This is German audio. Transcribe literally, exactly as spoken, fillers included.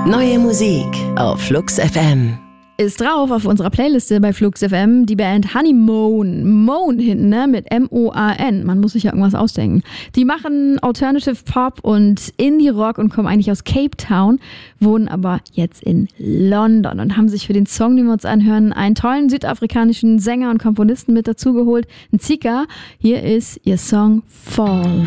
Neue Musik auf Flux F M. Ist drauf auf unserer Playliste bei Flux F M die Band Honeymoon. Moan hinten, ne? Mit M O A N. Man muss sich ja irgendwas ausdenken. Die machen Alternative Pop und Indie Rock und kommen eigentlich aus Cape Town, wohnen aber jetzt in London und haben sich für den Song, den wir uns anhören, einen tollen südafrikanischen Sänger und Komponisten mit dazugeholt. Ein Zika. Hier ist ihr Song Fall.